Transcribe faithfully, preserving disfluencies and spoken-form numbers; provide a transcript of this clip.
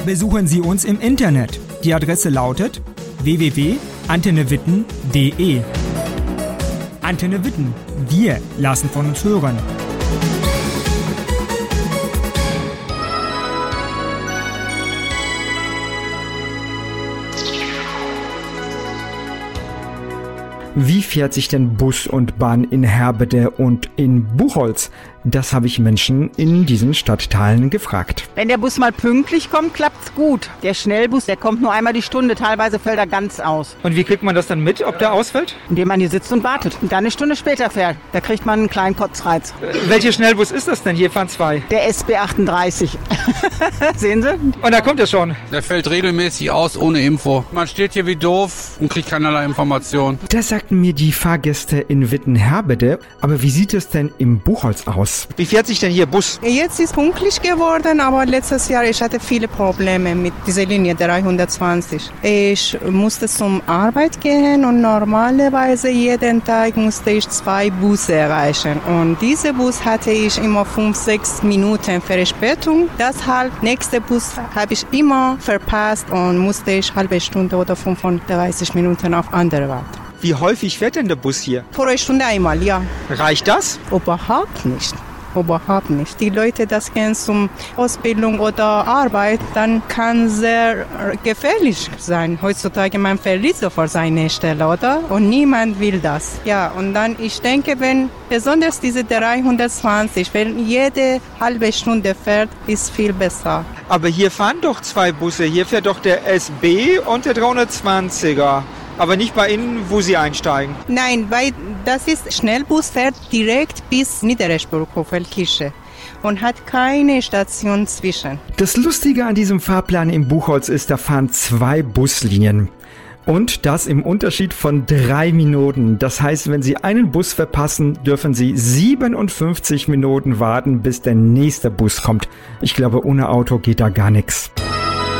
besuchen Sie uns im Internet. Die Adresse lautet w w w punkt antenne witten punkt d e. Antenne Witten. Wir lassen von uns hören. Wie fährt sich denn Bus und Bahn in Herbede und in Buchholz? Das habe ich Menschen in diesen Stadtteilen gefragt. Wenn der Bus mal pünktlich kommt, klappt's gut. Der Schnellbus, der kommt nur einmal die Stunde, teilweise fällt er ganz aus. Und wie kriegt man das dann mit, ob der ausfällt? Indem man hier sitzt und wartet und dann eine Stunde später fährt. Da kriegt man einen kleinen Kotzreiz. Äh, welcher Schnellbus ist das denn? Hier fahren zwei. Der S B achtunddreißig. Sehen Sie? Und da kommt er schon. Der fällt regelmäßig aus ohne Info. Man steht hier wie doof und kriegt keinerlei Information. Das sagten mir die Fahrgäste in Witten-Herbede. Aber wie sieht es denn im Buchholz aus? Wie fährt sich denn hier Bus? Jetzt ist pünktlich geworden, aber letztes Jahr ich hatte viele Probleme mit dieser Linie dreihundertzwanzig. Ich musste zum Arbeit gehen und normalerweise jeden Tag musste ich zwei Busse erreichen. Und diese Bus hatte ich immer fünf, sechs Minuten Verspätung. Deshalb, nächste Bus habe ich immer verpasst und musste ich halbe Stunde oder fünfunddreißig Minuten auf andere warten. Wie häufig fährt denn der Bus hier? Pro Stunde einmal, ja. Reicht das? Überhaupt nicht. Überhaupt nicht. Die Leute, das gehen zum Ausbildung oder Arbeit, dann kann sehr gefährlich sein. Heutzutage man verliert sofort seine Stelle, oder? Und niemand will das. Ja, und dann, ich denke, wenn besonders diese dreihundertzwanzig, wenn jede halbe Stunde fährt, ist viel besser. Aber hier fahren doch zwei Busse. Hier fährt doch der S B und der dreihundertzwanziger. Aber nicht bei Ihnen, wo Sie einsteigen? Nein, weil das ist Schnellbus, fährt direkt bis Niedereschburg-Hofelkirche und hat keine Station zwischen. Das Lustige an diesem Fahrplan im Buchholz ist, da fahren zwei Buslinien. Und das im Unterschied von drei Minuten. Das heißt, wenn Sie einen Bus verpassen, dürfen Sie siebenundfünfzig Minuten warten, bis der nächste Bus kommt. Ich glaube, ohne Auto geht da gar nichts.